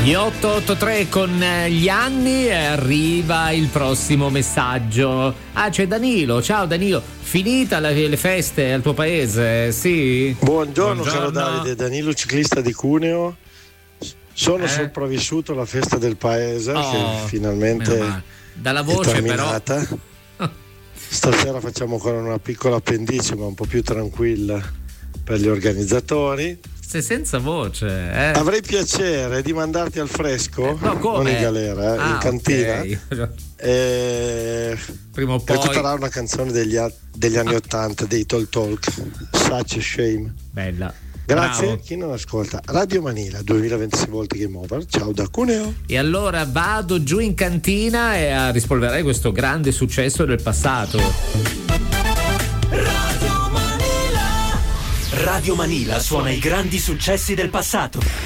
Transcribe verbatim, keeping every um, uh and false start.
Gli otto otto tre con gli anni e arriva il prossimo messaggio. Ah, c'è Danilo. Ciao Danilo, finita la, le feste al tuo paese? Sì? Buongiorno, caro Davide, Danilo ciclista di Cuneo. Sono Eh? sopravvissuto alla festa del paese Oh, che finalmente dalla è voce terminata. però. Stasera facciamo ancora una piccola appendice ma un po' più tranquilla per gli organizzatori. Sei senza voce, eh? Avrei piacere di mandarti al fresco, no, come? non in galera, eh, Ah, in cantina. okay. E... Prima o poi recuperare una canzone degli, a- degli anni ottanta dei Talk Talk, Such a Shame. Bella. Grazie Bravo. a chi non ascolta. Radio Manila duemilaventisei volte Game Over. Ciao da Cuneo. E allora vado giù in cantina e a rispolverare questo grande successo del passato. Radio Manila suona i grandi successi del passato.